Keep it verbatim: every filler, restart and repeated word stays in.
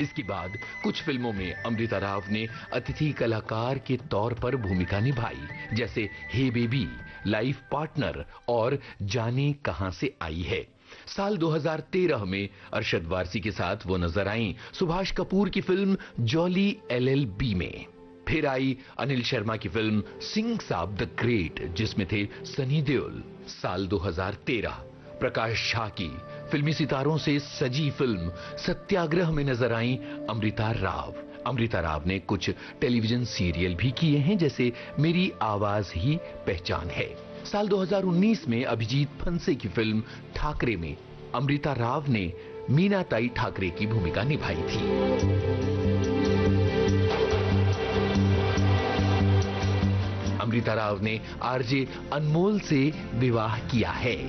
इसके बाद कुछ फिल्मों में अमृता राव ने अतिथि कलाकार के तौर पर भूमिका निभाई, जैसे हे बेबी, लाइफ पार्टनर और जाने कहां से आई है। साल दो हज़ार तेरह में अरशद वारसी के साथ वो नजर आईं सुभाष कपूर की फिल्म जॉली एलएलबी में। फिर आई अनिल शर्मा की फिल्म सिंह साब द ग्रेट, जिसमें थे सनी देओल। साल दो हज़ार तेरह प्रकाश झा की फिल्मी सितारों से सजी फिल्म सत्याग्रह में नजर आईं अमृता राव। अमृता राव ने कुछ टेलीविजन सीरियल भी किए हैं, जैसे मेरी आवाज ही पहचान है। साल दो हज़ार उन्नीस में अभिजीत फंसे की फिल्म ठाकरे में अमृता राव ने मीनाताई ठाकरे की भूमिका निभाई थी। अमृता राव ने आरजे अनमोल से विवाह किया है।